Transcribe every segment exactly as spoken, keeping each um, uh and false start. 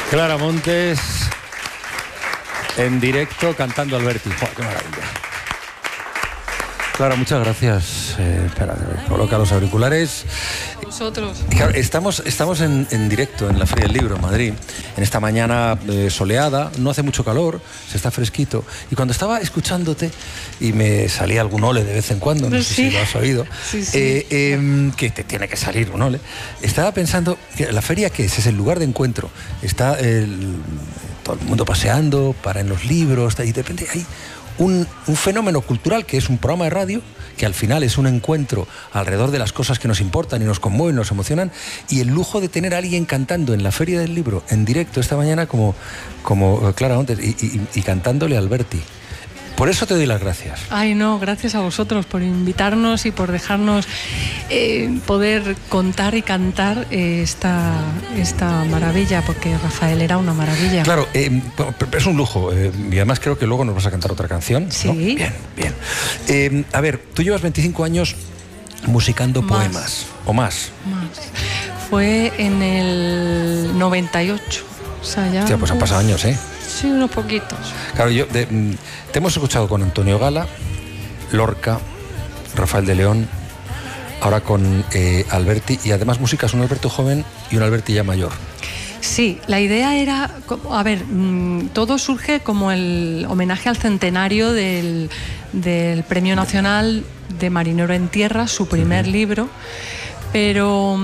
Clara Montes, en directo, cantando Alberti. ¡Oh, qué maravilla! Clara, muchas gracias. Eh, espera, coloca los auriculares. Vosotros. Claro, estamos, estamos en, en directo en la Feria del Libro en Madrid, en esta mañana eh, soleada, no hace mucho calor, se está fresquito. Y cuando estaba escuchándote, y me salía algún ole de vez en cuando, no sé sí. si lo has oído, sí, sí. Eh, eh, que te tiene que salir un ole, estaba pensando, que la feria, ¿qué es? Es el lugar de encuentro. Está el, todo el mundo paseando, para en los libros, y de repente hay un, un fenómeno cultural que es un programa de radio, que al final es un encuentro alrededor de las cosas que nos importan y nos conmueven, nos emocionan, y el lujo de tener a alguien cantando en la Feria del Libro en directo esta mañana como, como Clara Montes y, y, y cantándole a Alberti. Por eso te doy las gracias. Ay, no, gracias a vosotros por invitarnos y por dejarnos eh, poder contar y cantar eh, esta, esta maravilla, porque Rafael era una maravilla. Claro, eh, es un lujo, eh, y además creo que luego nos vas a cantar otra canción, ¿no? Sí. Bien, bien. Eh, a ver, tú llevas veinticinco años musicando Más. poemas, o más. Más. Fue en el noventa y ocho. O sea, ya... Hostia, pues han pasado años, ¿eh? Sí, unos poquitos. Claro, yo de, te hemos escuchado con Antonio Gala, Lorca, Rafael de León, ahora con eh, Alberti, y además músicas, un Alberto joven y un Alberti ya mayor. Sí, la idea era, a ver, todo surge como el homenaje al centenario del, del Premio Nacional de Marinero en Tierra, su primer uh-huh. libro, pero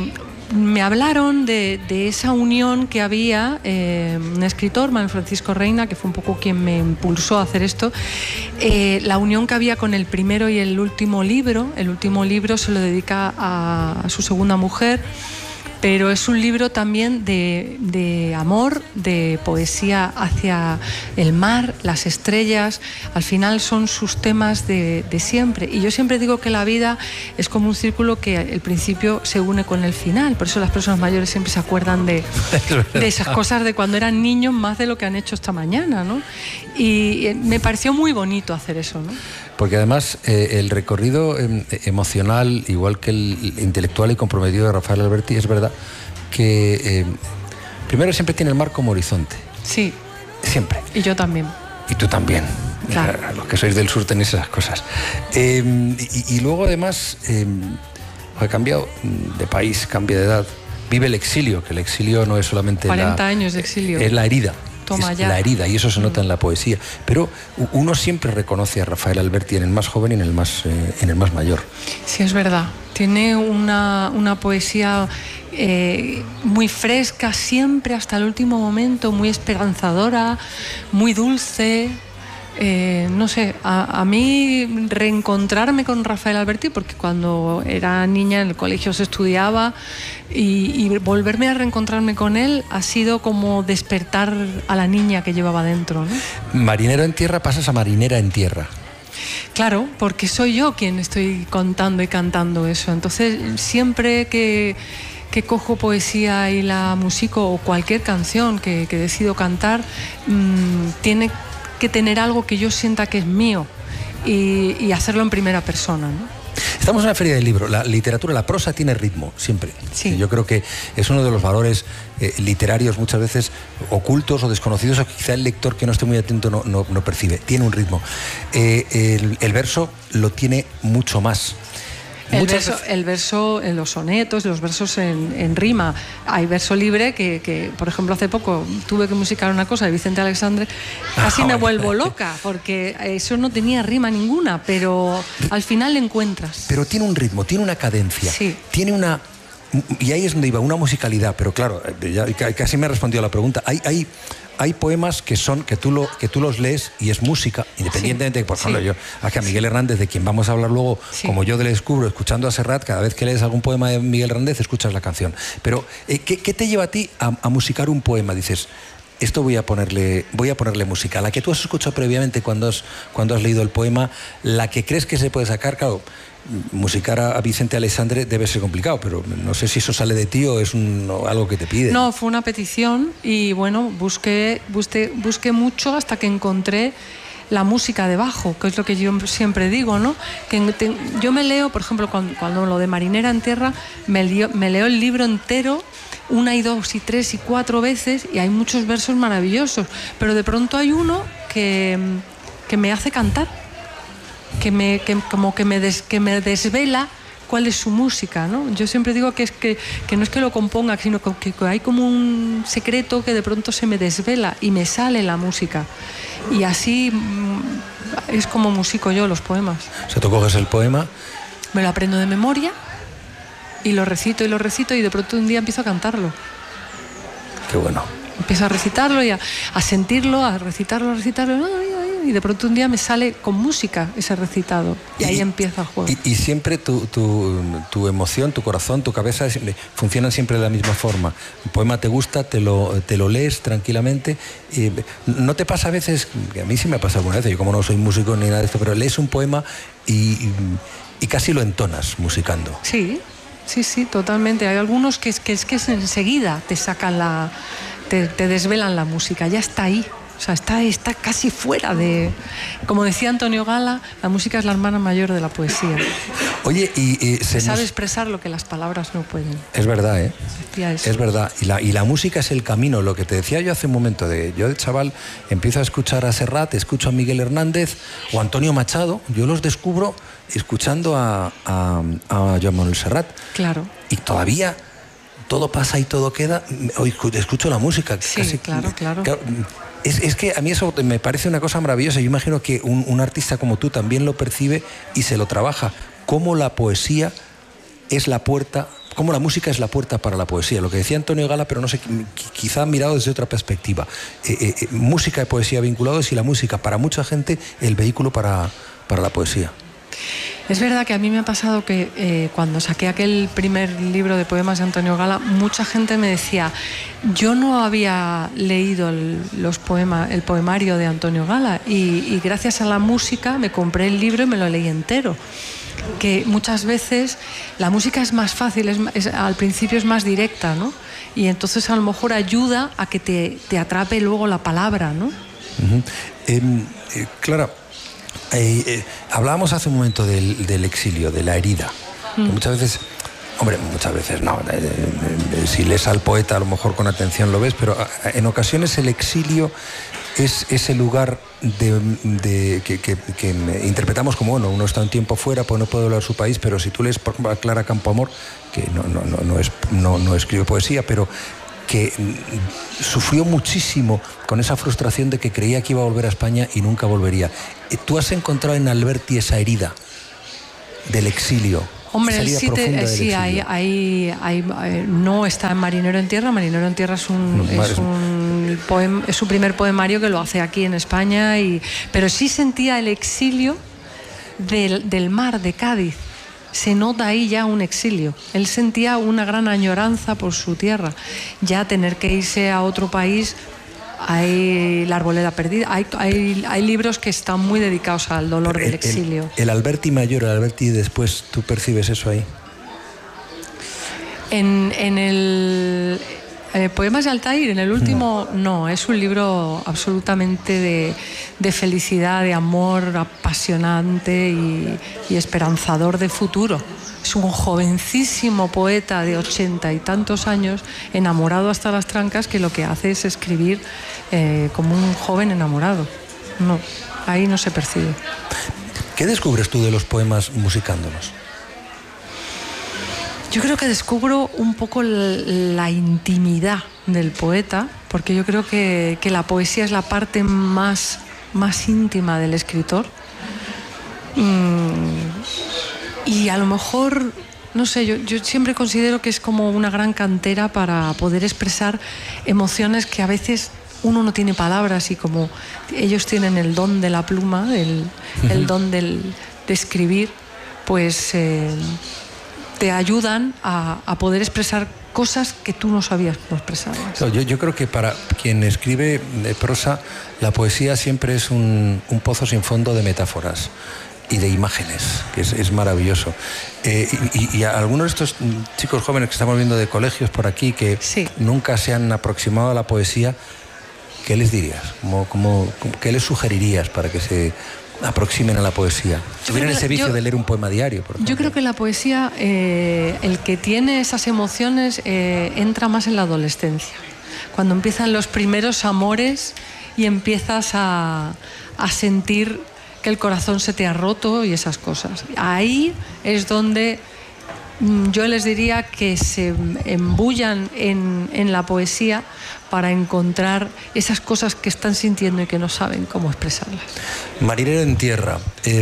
me hablaron de, de esa unión que había, eh, un escritor, Manuel Francisco Reina, que fue un poco quien me impulsó a hacer esto, eh, la unión que había con el primero y el último libro. El último libro se lo dedica a, a su segunda mujer, pero es un libro también de, de amor, de poesía hacia el mar, las estrellas. Al final son sus temas de, de siempre. Y yo siempre digo que la vida es como un círculo que el principio se une con el final. Por eso las personas mayores siempre se acuerdan de, de esas cosas de cuando eran niños, más de lo que han hecho esta mañana, ¿no? Y me pareció muy bonito hacer eso, ¿no? Porque además eh, el recorrido eh, emocional, igual que el intelectual y comprometido de Rafael Alberti, es verdad que eh, primero siempre tiene el mar como horizonte. Sí. Siempre. Y yo también. Y tú también. Claro. Los que sois del sur tenéis esas cosas. Eh, y, y luego además eh, ha cambiado de país, cambia de edad. Vive el exilio, que el exilio no es solamente cuarenta la, años de exilio. Es la herida. Toma es ya. La herida, y eso se nota en la poesía. Pero uno siempre reconoce a Rafael Alberti en el más joven y en el más, eh, en el más mayor. Sí, es verdad. Tiene una, una poesía eh, muy fresca, siempre hasta el último momento, muy esperanzadora, muy dulce. Eh, no sé, a, a mí reencontrarme con Rafael Alberti, porque cuando era niña en el colegio se estudiaba, y, y volverme a reencontrarme con él ha sido como despertar a la niña que llevaba dentro, ¿no? Marinero en tierra, pasas a marinera en tierra. Claro, porque soy yo quien estoy contando y cantando eso. Entonces, siempre que, que cojo poesía y la musico, o cualquier canción que, que decido cantar, mmm, tiene que tener algo que yo sienta que es mío, y, y hacerlo en primera persona, ¿no? Estamos en una feria del libro. La literatura, la prosa tiene ritmo, siempre. Sí. Yo creo que es uno de los valores eh, literarios muchas veces ocultos o desconocidos, o que quizá el lector que no esté muy atento no, no, no percibe. Tiene un ritmo. Eh, el, el verso lo tiene mucho más. El verso, el verso en los sonetos, los versos en, en rima. Hay verso libre que, que, por ejemplo, hace poco tuve que musicar una cosa de Vicente Alexandre, casi me vuelvo loca, porque eso no tenía rima ninguna, pero al final le encuentras. Pero tiene un ritmo, tiene una cadencia, sí. Tiene una... Y ahí es donde iba, una musicalidad, pero claro, ya casi me ha respondido a la pregunta. Hay... hay Hay poemas que son que tú, lo, que tú los lees y es música, independientemente, sí, por ejemplo, sí. yo, aquí a Miguel Hernández, de quien vamos a hablar luego, sí. como yo le descubro, escuchando a Serrat, cada vez que lees algún poema de Miguel Hernández, escuchas la canción. Pero, eh, ¿qué, ¿qué te lleva a ti a, a musicar un poema? Dices, esto voy a ponerle, voy a ponerle música. La que tú has escuchado previamente cuando has, cuando has leído el poema, la que crees que se puede sacar, claro, musicar a Vicente Alexandre debe ser complicado, pero no sé si eso sale de ti o es un, o algo que te pide. No, fue una petición y bueno, busqué, busqué, busqué mucho hasta que encontré la música debajo, que es lo que yo siempre digo, ¿no? Que te, yo me leo, por ejemplo, cuando, cuando lo de Marinera en Tierra, me, leo, me leo el libro entero una y dos y tres y cuatro veces y hay muchos versos maravillosos, pero de pronto hay uno que, que me hace cantar, que me, que, como que me, des, que me desvela cuál es su música, ¿no? Yo siempre digo que, es que, que no es que lo componga, sino que, que hay como un secreto que de pronto se me desvela y me sale la música. Y así es como musico yo los poemas. O sea, tú coges el poema, me lo aprendo de memoria y lo recito y lo recito y de pronto un día empiezo a cantarlo. Qué bueno. Empiezo a recitarlo y a, a sentirlo, a recitarlo, a recitarlo, y de pronto un día me sale con música ese recitado y, y ahí empieza el juego. Y, y siempre tu, tu, tu emoción, tu corazón, tu cabeza funcionan siempre de la misma forma. El poema te gusta, te lo, te lo lees tranquilamente. Y ¿no te pasa a veces, que a mí sí me ha pasado alguna vez, yo como no soy músico ni nada de esto, pero lees un poema y, y, y casi lo entonas musicando? Sí, sí, sí, totalmente. Hay algunos que es que, es que enseguida te sacan la... Te, te desvelan la música, ya está ahí. O sea, está, está casi fuera de... Como decía Antonio Gala, la música es la hermana mayor de la poesía. Oye, y... y se sabe nos... expresar lo que las palabras no pueden. Es verdad, ¿eh? Es verdad. Y la, y la música es el camino. Lo que te decía yo hace un momento, de yo de chaval empiezo a escuchar a Serrat, escucho a Miguel Hernández o a Antonio Machado. Yo los descubro escuchando a, a, a Joan Manuel Serrat. Claro. Y todavía... todo pasa y todo queda, hoy escucho la música. Sí, casi, claro, claro. Es, es que a mí eso me parece una cosa maravillosa. Yo imagino que un, un artista como tú también lo percibe y se lo trabaja. Cómo la poesía es la puerta, cómo la música es la puerta para la poesía. Lo que decía Antonio Gala, pero no sé, quizá mirado desde otra perspectiva. Eh, eh, música y poesía vinculados y la música para mucha gente el vehículo para, para la poesía. Es verdad que a mí me ha pasado que eh, cuando saqué aquel primer libro de poemas de Antonio Gala, mucha gente me decía, yo no había leído el, los poemas, el poemario de Antonio Gala y, y gracias a la música me compré el libro y me lo leí entero. Que muchas veces la música es más fácil, es, es, al principio es más directa, ¿no? Y entonces a lo mejor ayuda a que te, te atrape luego la palabra, ¿no? Uh-huh. eh, eh, Clara, Eh, eh, hablábamos hace un momento del, del exilio, de la herida. Mm. Que muchas veces, hombre, muchas veces no. Eh, eh, si lees al poeta, a lo mejor con atención lo ves, pero en ocasiones el exilio es ese lugar de, de, que, que, que interpretamos como, bueno, uno está un tiempo fuera, pues no puede hablar de su país, pero si tú lees, por ejemplo, a Clara Campoamor, que no, no, no, no, es, no, no escribe poesía, pero que sufrió muchísimo con esa frustración de que creía que iba a volver a España y nunca volvería. ¿Tú has encontrado en Alberti esa herida del exilio? Hombre, él sí, te, sí hay, hay, hay, hay, no está en Marinero en Tierra. Marinero en Tierra es, un, es, un poem, es su primer poemario que lo hace aquí en España, y, pero sí sentía el exilio del, del mar de Cádiz. Se nota ahí ya un exilio. Él sentía una gran añoranza por su tierra. Ya tener que irse a otro país, hay La Arboleda Perdida, hay, hay, hay libros que están muy dedicados al dolor el, del exilio. El, el Alberti mayor, el Alberti después, ¿tú percibes eso ahí? En, en el... Eh, Poemas de Altair, en el último, no, no es un libro absolutamente de, de felicidad, de amor apasionante y, y esperanzador de futuro. Es un jovencísimo poeta de ochenta y tantos años, enamorado hasta las trancas, que lo que hace es escribir eh, como un joven enamorado. No, ahí no se percibe. ¿Qué descubres tú de los poemas musicándolos? Yo creo que descubro un poco la intimidad del poeta, porque yo creo que, que la poesía es la parte más, más íntima del escritor. Y a lo mejor, no sé, yo, yo siempre considero que es como una gran cantera para poder expresar emociones que a veces uno no tiene palabras, y como ellos tienen el don de la pluma, el, el don del, de escribir, pues... Eh, te ayudan a, a poder expresar cosas que tú no sabías cómo expresar. Yo, yo creo que para quien escribe de prosa, la poesía siempre es un, un pozo sin fondo de metáforas y de imágenes, que es, es maravilloso. Eh, y, y a algunos de estos chicos jóvenes que estamos viendo de colegios por aquí, que sí. nunca se han aproximado a la poesía, ¿qué les dirías? ¿Cómo, cómo, ¿Qué les sugerirías para que se aproximen a la poesía? Tuvieran ese vicio yo, de leer un poema diario, por ejemplo. Yo creo que la poesía, eh, el que tiene esas emociones, eh, entra más en la adolescencia. Cuando empiezan los primeros amores y empiezas a, a sentir que el corazón se te ha roto y esas cosas. Ahí es donde yo les diría que se embullan en, en la poesía para encontrar esas cosas que están sintiendo y que no saben cómo expresarlas. Marinero en tierra, eh,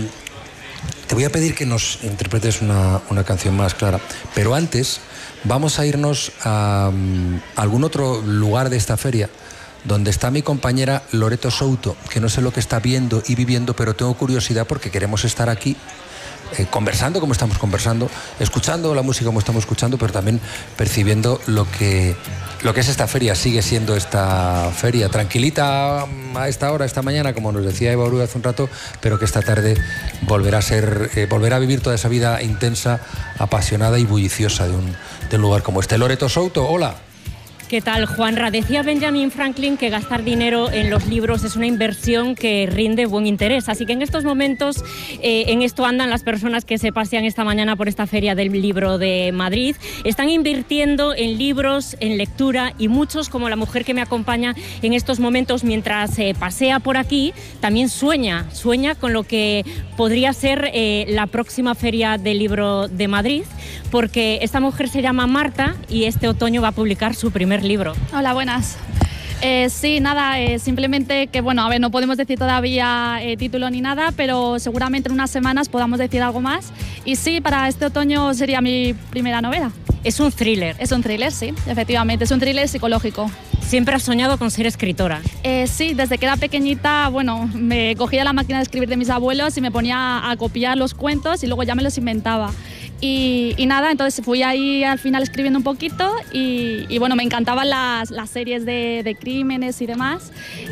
te voy a pedir que nos interpretes una, una canción más, Clara, pero antes vamos a irnos a, a algún otro lugar de esta feria donde está mi compañera Loreto Souto, que no sé lo que está viendo y viviendo, pero tengo curiosidad porque queremos estar aquí eh, conversando como estamos conversando, escuchando la música como estamos escuchando, pero también percibiendo lo que, lo que es esta feria. Sigue siendo esta feria tranquilita a esta hora, esta mañana, como nos decía Eva Uru hace un rato, pero que esta tarde volverá a ser, eh, volverá a vivir toda esa vida intensa, apasionada y bulliciosa de un, de un lugar como este. Loreto Souto, hola. ¿Qué tal, Juanra? Decía Benjamin Franklin que gastar dinero en los libros es una inversión que rinde buen interés. Así que en estos momentos, eh, en esto andan las personas que se pasean esta mañana por esta Feria del Libro de Madrid. Están invirtiendo en libros, en lectura, y muchos, como la mujer que me acompaña en estos momentos mientras eh, pasea por aquí, también sueña, sueña con lo que podría ser eh, la próxima Feria del Libro de Madrid, porque esta mujer se llama Marta y este otoño va a publicar su primer libro. Hola, buenas. Eh, sí, nada, eh, simplemente que, bueno, a ver, no podemos decir todavía eh, título ni nada, pero seguramente en unas semanas podamos decir algo más. Y sí, para este otoño sería mi primera novela. Es un thriller. Es un thriller, sí, efectivamente, es un thriller psicológico. ¿Siempre has soñado con ser escritora? Eh, sí, desde que era pequeñita, bueno, me cogía la máquina de escribir de mis abuelos y me ponía a copiar los cuentos y luego ya me los inventaba. Y, y nada, entonces fui ahí al final escribiendo un poquito y, y bueno, me encantaban las, las series de, de crímenes y demás.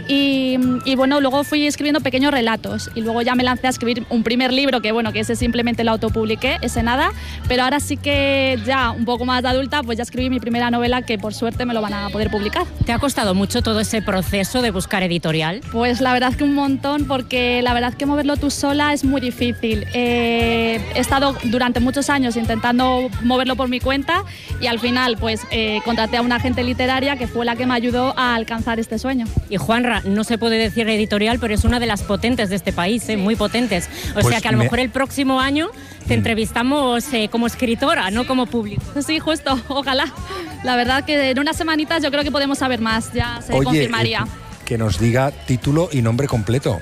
Y, y bueno, luego fui escribiendo pequeños relatos y luego ya me lancé a escribir un primer libro que bueno, que ese simplemente lo autopubliqué, ese nada, pero ahora sí que ya un poco más de adulta, pues ya escribí mi primera novela que por suerte me lo van a poder publicar. ¿Te ha costado mucho todo ese proceso de buscar editorial? Pues la verdad que un montón, porque la verdad que moverlo tú sola es muy difícil. Eh, he estado durante muchos años intentando moverlo por mi cuenta y al final pues eh, contraté a una agente literaria que fue la que me ayudó a alcanzar este sueño. Y Juanra, no se puede decir editorial, pero es una de las potentes de este país, ¿eh? Muy potentes. O pues sea que a lo me... mejor el próximo año te entrevistamos eh, como escritora, no como público. Sí, justo, ojalá. La verdad que en unas semanitas yo creo que podemos saber más, ya se Oye, confirmaría. Eh, que nos diga título y nombre completo.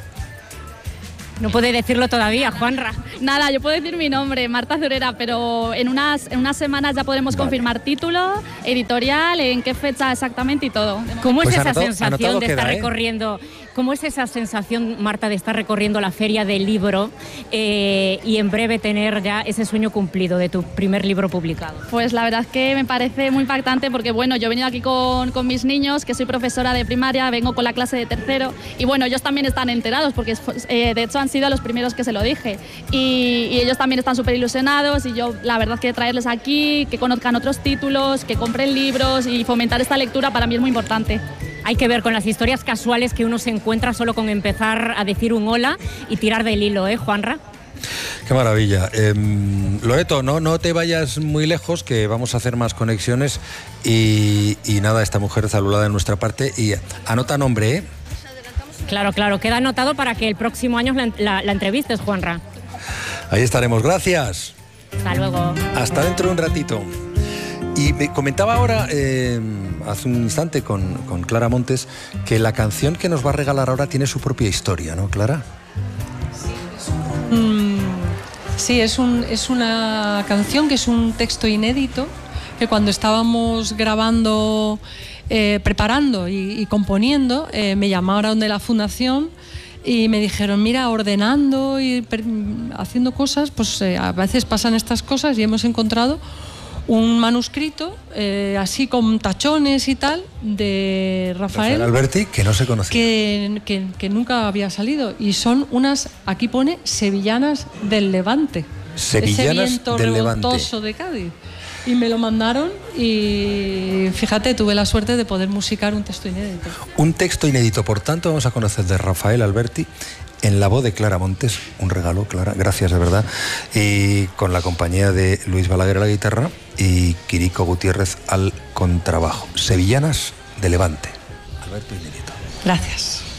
No puede decirlo todavía, Juanra. Nada, yo puedo decir mi nombre, Marta Zurera, pero en unas, en unas semanas ya podremos vale. confirmar título, editorial, en qué fecha exactamente y todo. ¿Cómo es pues esa anotado, sensación anotado de queda, estar ¿eh? recorriendo? ¿Cómo es esa sensación, Marta, de estar recorriendo la Feria del Libro eh, y en breve tener ya ese sueño cumplido de tu primer libro publicado? Pues la verdad es que me parece muy impactante porque, bueno, yo he venido aquí con, con mis niños, que soy profesora de primaria, vengo con la clase de tercero y, bueno, ellos también están enterados porque, eh, de hecho, han sido los primeros que se lo dije y, y ellos también están súper ilusionados y yo, la verdad, que traerles aquí, que conozcan otros títulos, que compren libros y fomentar esta lectura para mí es muy importante. Hay que ver con las historias casuales que uno se encuentra solo con empezar a decir un hola y tirar del hilo, ¿eh, Juanra? Qué maravilla. Eh, Loreto, no, no te vayas muy lejos, que vamos a hacer más conexiones y, y nada, esta mujer saludada de nuestra parte y anota nombre, ¿eh? Claro, claro, queda anotado para que el próximo año la, la, la entrevistes, Juanra. Ahí estaremos, gracias. Hasta luego. Hasta dentro de un ratito. Y me comentaba ahora, eh, hace un instante con, con Clara Montes, que la canción que nos va a regalar ahora tiene su propia historia, ¿no, Clara? Mm, sí, es, un, es una canción que es un texto inédito, que cuando estábamos grabando, eh, preparando y, y componiendo, eh, me llamaron de la fundación y me dijeron, mira, ordenando y per, haciendo cosas, pues eh, a veces pasan estas cosas y hemos encontrado un manuscrito, eh, así con tachones y tal, de Rafael, Rafael Alberti, que no se conocía. Que, que, que nunca había salido. Y son unas, aquí pone, sevillanas del Levante. Sevillanas ese viento del Levante. revoltoso de Cádiz. Y me lo mandaron y fíjate, tuve la suerte de poder musicar un texto inédito. Un texto inédito, por tanto, vamos a conocer de Rafael Alberti en la voz de Clara Montes, un regalo, Clara, gracias de verdad, y con la compañía de Luis Balaguer a la guitarra y Quirico Gutiérrez al contrabajo. Sevillanas de Levante. Alberto Infinito. Gracias.